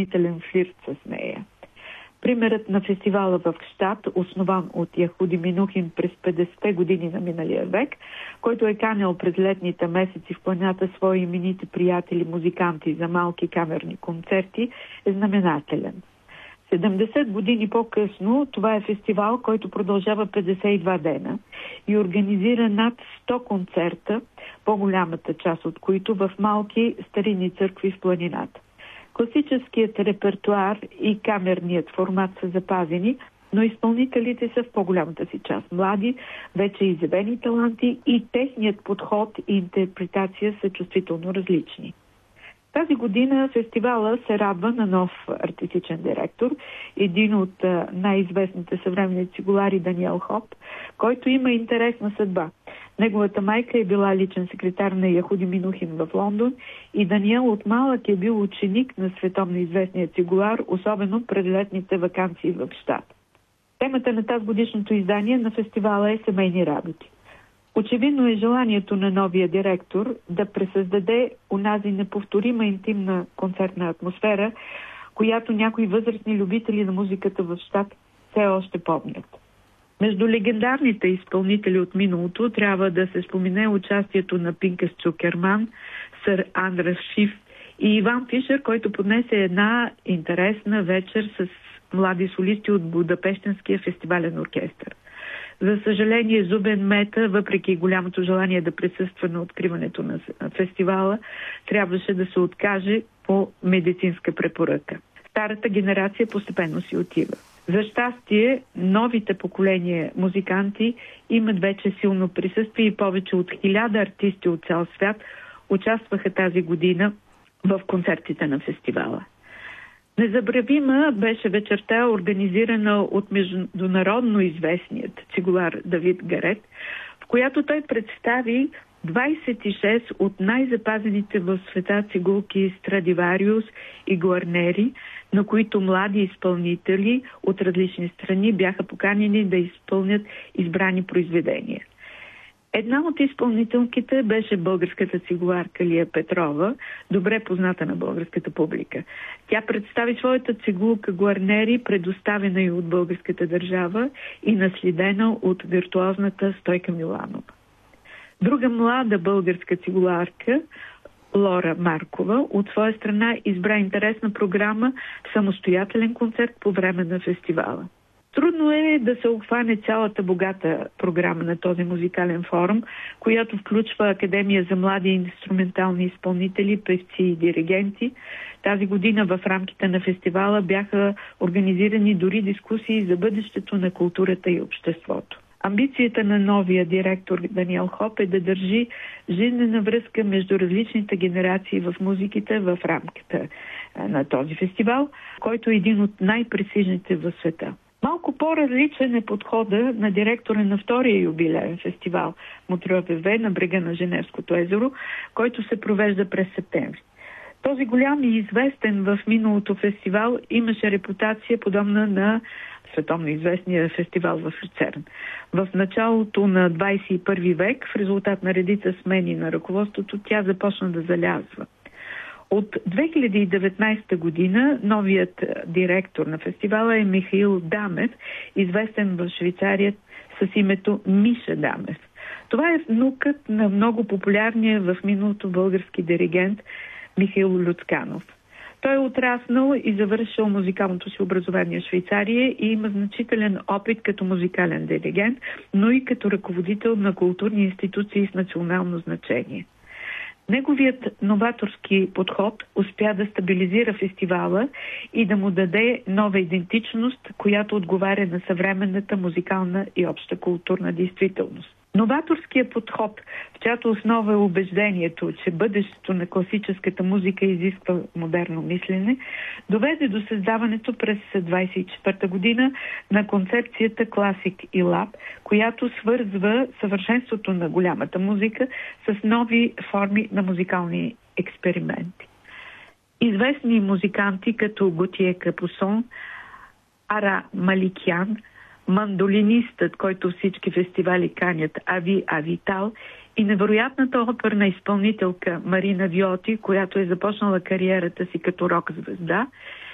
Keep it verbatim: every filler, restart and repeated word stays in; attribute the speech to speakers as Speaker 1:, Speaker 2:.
Speaker 1: съблазнителен флирт с нея. Примерът на фестивала в Щат, основан от Яхуди Минухин през петдесетте години на миналия век, който е канял през летните месеци в планината свои именити приятели, музиканти за малки камерни концерти, е знаменателен. седемдесет години по-късно това е фестивал, който продължава петдесет и два дена и организира над сто концерта, по-голямата част от които в малки старинни църкви в планината. Класическият репертуар и камерният формат са запазени, но изпълнителите са в по-голямата си част млади, вече изявени таланти и техният подход и интерпретация са чувствително различни. Тази година фестивала се радва на нов артистичен директор, един от най-известните съвременни цигулари Даниел Хоп, който има интересна съдба. Неговата майка е била личен секретар на Яхуди Минухин в Лондон и Даниел от малък е бил ученик на световно известния цигулар, особено през летните ваканции в Щат. Темата на тази годишното издание на фестивала е семейни работи. Очевидно е желанието на новия директор да пресъздаде онази неповторима интимна концертна атмосфера, която някои възрастни любители на музиката в Щат все още помнят. Между легендарните изпълнители от миналото трябва да се спомене участието на Пинкас Цукерман, сър Андрес Шиф и Иван Фишер, който поднесе една интересна вечер с млади солисти от Будапештенския фестивален оркестър. За съжаление, Зубен Мета, въпреки голямото желание да присъства на откриването на фестивала, трябваше да се откаже по медицинска препоръка. Старата генерация постепенно си отива. За щастие, новите поколения музиканти имат вече силно присъствие и повече от хиляда артисти от цял свят участваха тази година в концертите на фестивала. Незабравима беше вечерта, организирана от международно известният цигулар Давид Гарет, в която той представи двадесет и шест от най-запазените в света цигулки Страдивариус и Гуарнери, на които млади изпълнители от различни страни бяха поканени да изпълнят избрани произведения. Една от изпълнителките беше българската цигуларка Лия Петрова, добре позната на българската публика. Тя представи своята цигулка Гуарнери, предоставена и от българската държава и наследена от виртуозната Стойка Миланова. Друга млада българска цигуларка, Лора Маркова, от своя страна избра интересна програма самостоятелен концерт по време на фестивала. Трудно е да се обхване цялата богата програма на този музикален форум, която включва Академия за млади инструментални изпълнители, певци и диригенти. Тази година в рамките на фестивала бяха организирани дори дискусии за бъдещето на културата и обществото. Амбицията на новия директор Даниел Хоп е да държи жизнена връзка между различните генерации в музиките в рамките на този фестивал, който е един от най-престижните в света. Малко по-различен е подхода на директора на втория юбилеен фестивал Мутриове на брега на Женевското езеро, който се провежда през септември. Този голям и известен в миналото фестивал имаше репутация подобна на световно известния фестивал в Люцерн. В началото на двадесет и първи век, в резултат на редица смени на ръководството, тя започна да залязва. От две хиляди и деветнадесета година новият директор на фестивала е Михаил Дамев, известен в Швейцария с името Миша Дамев. Това е внукът на много популярния в миналото български диригент Михаил Люцканов. Той е отраснал и завършил музикалното си образование в Швейцария и има значителен опит като музикален диригент, но и като ръководител на културни институции с национално значение. Неговият новаторски подход успя да стабилизира фестивала и да му даде нова идентичност, която отговаря на съвременната музикална и обща културна действителност. Новаторският подход, в чиято основа е убеждението, че бъдещето на класическата музика изисква модерно мислене, доведе до създаването през двадесет и четвърта година на концепцията Classic и Lab, която свързва съвършенството на голямата музика с нови форми на музикални експерименти. Известни музиканти като Готие Капусон, Ара Маликян, мандолинистът, който всички фестивали канят, Ави Авитал, и невероятната оперна изпълнителка Марина Виоти, която е започнала кариерата си като рок-звезда,